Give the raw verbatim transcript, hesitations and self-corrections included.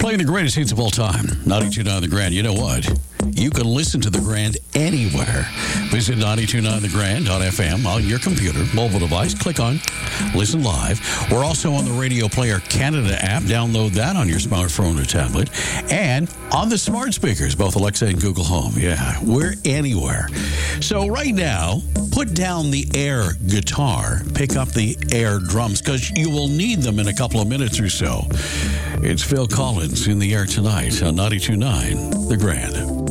Playing the greatest hits of all time. ninety-two point nine The Grand. You know what? You can listen to The Grand anywhere. Visit ninety-two point nine the grand dot f m on your computer, mobile device. Click on Listen Live. We're also on the Radio Player Canada app. Download that on your smartphone or tablet. And on the smart speakers, both Alexa and Google Home. Yeah, we're anywhere. So right now, put down the air guitar. Pick up the air drums because you will need them in a couple of minutes or so. It's Phil Collins in the air tonight on ninety-two point nine The Grand.